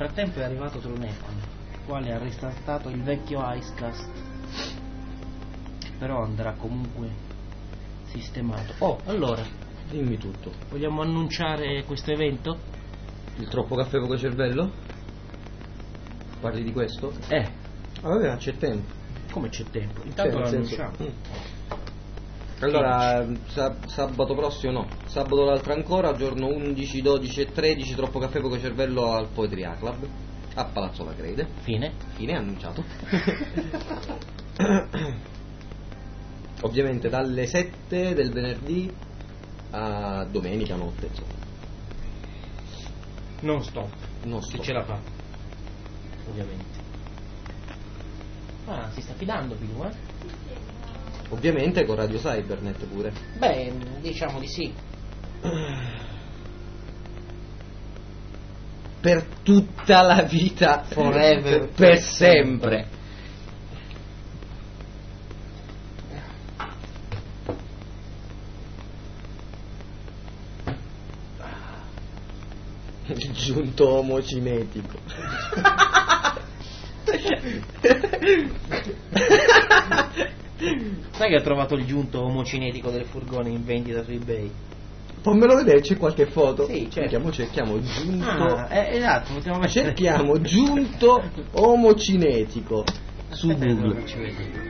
frattempo è arrivato Tronecon, il quale ha restartato il vecchio Icecast, però andrà comunque sistemato. Oh, allora, dimmi tutto. vogliamo annunciare questo evento? Il troppo caffè poco cervello? Parli di questo? Vabbè, c'è tempo. Come c'è tempo? Intanto lo annunciamo. Allora, sabato prossimo no, sabato l'altro ancora, giorno 11, 12 e 13, troppo caffè poco cervello al Poetry Art Club a Palazzo La Crede. Fine annunciato. Ovviamente dalle 7 del venerdì a domenica notte, insomma. Non stop. Non Se stop. ce la fa, ovviamente. Si sta fidando più, Ovviamente con Radio Cybernet pure. Beh, diciamo di sì. Per tutta la vita, Forever, per sempre. Il giunto omocinetico. Sai che ho trovato il giunto omocinetico del furgone in vendita su eBay? Fammelo vedere, c'è qualche foto? Sì, certo. Cerchiamo giunto. Esatto, possiamo mettere. Cerchiamo giunto omocinetico su Aspetta, Google. lo faccio vedere.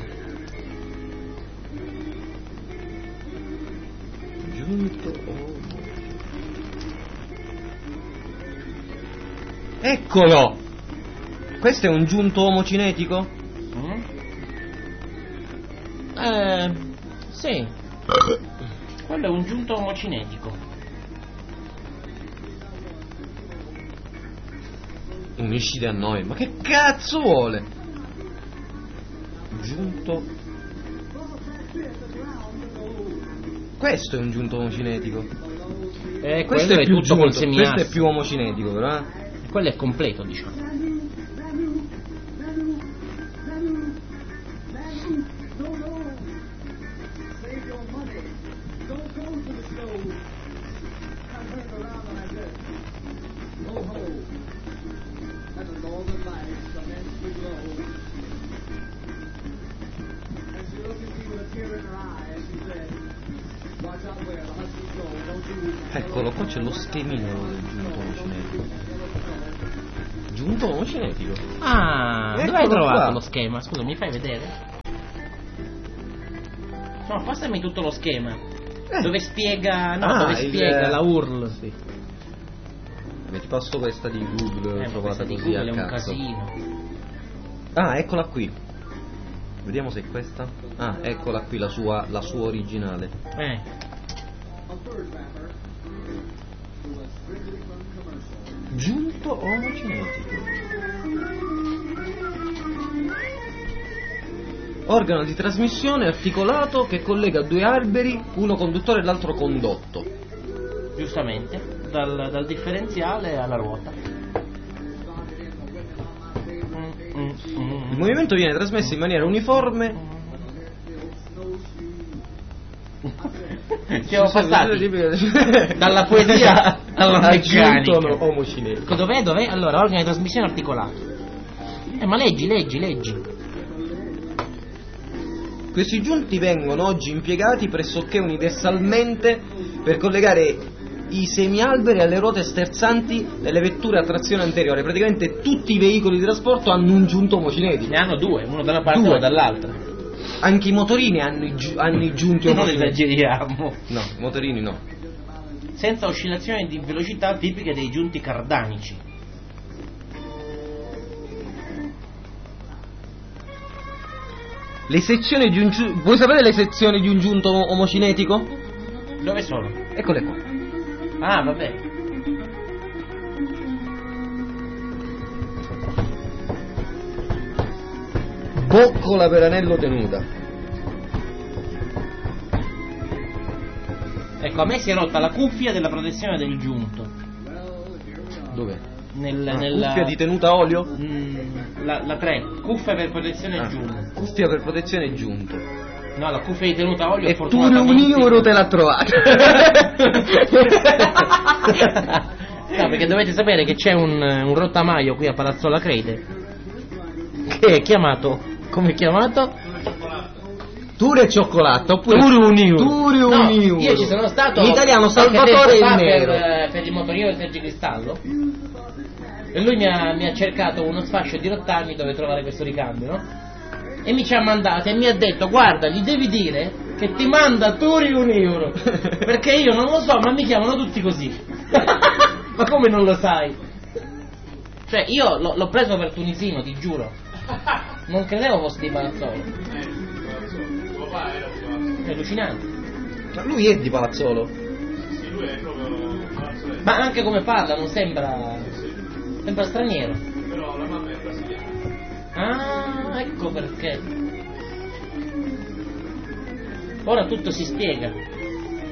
Giunto Eccolo! Questo è un giunto omocinetico? Sì. Quello è un giunto omocinetico. Unisciti a noi, ma che cazzo vuole? Giunto. Questo è un giunto omocinetico. Questo è tutto col questo semiasse. è più omocinetico, però. Quello è completo, diciamo. Eccolo, qua c'è lo schemino del giunto omocinetico. Giunto omocinetico? Ah, dove hai Eccolo trovato qua. lo schema? Scusa, mi fai vedere? No, passami tutto lo schema. Dove spiega. No, dove spiega la URL. Sì. Ti passo questa di Google, Ma trovata questa di così a Google è un cazzo. casino. Ah, eccola qui. Vediamo se è questa. Ah, eccola qui, la sua originale. Giunto omocinetico. Organo di trasmissione articolato che collega due alberi, uno conduttore e l'altro condotto. Giustamente, dal differenziale alla ruota. Il movimento viene trasmesso in maniera uniforme. Siamo passati dalla poesia alla meccanica. Giunto omocinetico. Dov'è? Allora, organo di trasmissione articolato. Ma leggi. Questi giunti vengono oggi impiegati pressoché universalmente per collegare i semialberi alle ruote sterzanti delle vetture a trazione anteriore. Praticamente tutti i veicoli di trasporto hanno un giunto omocinetico. Ne hanno due, uno da una parte e uno dall'altra. Anche i motorini hanno i giunti Non omocinetici. esageriamo. No, i motorini no. Senza oscillazioni di velocità tipiche dei giunti cardanici. Le sezioni di un vuoi sapere le sezioni di un giunto omocinetico? Dove sono? Eccole qua. Ah, vabbè. Boccola per anello tenuta. Ecco, a me si è rotta la cuffia della protezione del giunto. Dove? Nella Cuffia di tenuta a olio? La 3, cuffia per protezione giunto. Cuffia per protezione giunto. No, la cuffia di tenuta a olio E pure fortunatamente un euro te l'ha trovata. No, perché dovete sapere che c'è un rottamaio qui a Palazzo La Crede che è chiamato, come è chiamato? Tour e cioccolato oppure Turiu Uniu. Io ci sono stato in italiano Salvatore il Nero per il motorino di Sergio Cristallo e lui mi ha cercato uno sfascio di rottami dove trovare questo ricambio, no? E mi ci ha mandato e mi ha detto guarda, gli devi dire che ti manda Turiu Uniu perché io non lo so, ma mi chiamano tutti così. Ma come non lo sai? Cioè io l'ho preso per tunisino, ti giuro, non credevo fosse di Palazzolo. È allucinante. Ma lui è di Palazzolo? Sì, lui è proprio Palazzolo. Ma anche come parla non sembra straniero. Però la mamma è brasiliana. Ah, ecco perché. Ora tutto si spiega.